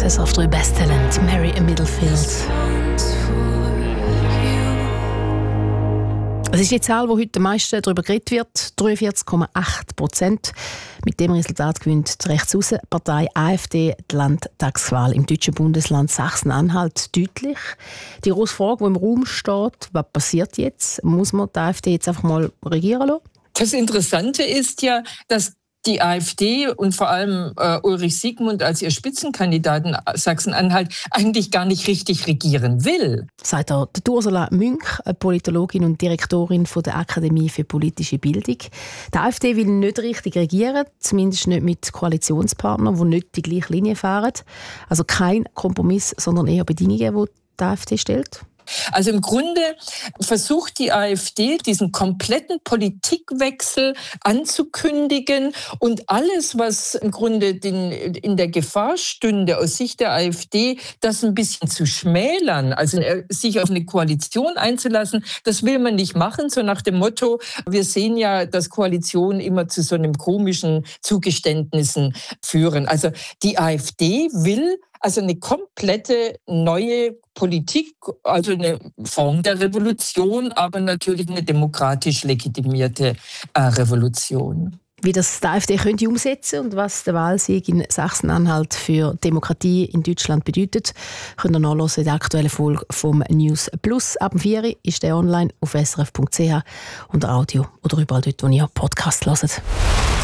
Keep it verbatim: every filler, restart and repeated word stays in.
S R F drei Besttalent, Mary Middlefield. Es ist die Zahl, die heute am meisten darüber geredet wird, dreiundvierzig Komma acht Prozent. Mit dem Resultat gewinnt die Rechtsaußenpartei AfD die Landtagswahl im deutschen Bundesland Sachsen-Anhalt deutlich. Die grosse Frage, die im Raum steht, was passiert jetzt? Muss man die AfD jetzt einfach mal regieren lassen? Das Interessante ist ja, dass die AfD und vor allem äh, Ulrich Siegmund als ihr Spitzenkandidaten Sachsen-Anhalt eigentlich gar nicht richtig regieren will. Sagt er die Ursula Münch, Politologin und Direktorin von der Akademie für politische Bildung. Die AfD will nicht richtig regieren, zumindest nicht mit Koalitionspartnern, die nicht die gleiche Linie fahren. Also kein Kompromiss, sondern eher Bedingungen, die die AfD stellt. Also im Grunde versucht die AfD, diesen kompletten Politikwechsel anzukündigen und alles, was im Grunde den, in der Gefahr stünde, aus Sicht der AfD, das ein bisschen zu schmälern, also sich auf eine Koalition einzulassen, das will man nicht machen, so nach dem Motto, wir sehen ja, dass Koalitionen immer zu so einem komischen Zugeständnissen führen. Also die AfD will also eine komplette neue Politik, also eine Form der Revolution, aber natürlich eine demokratisch legitimierte äh, Revolution. Wie das die AfD könnte umsetzen und was der Wahlsieg in Sachsen-Anhalt für Demokratie in Deutschland bedeutet, könnt ihr nachhören in der aktuellen Folge vom News Plus. Ab vier Uhr ist der online auf s r f punkt c h unter Audio oder überall dort, wo ihr Podcast hört.